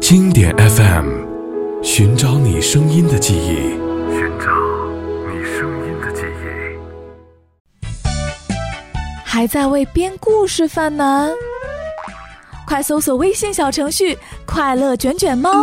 经典 FM， 寻找你声音的记忆，寻找你声音的记忆。 还在为编故事犯难？快搜索微信小程序快乐卷卷猫，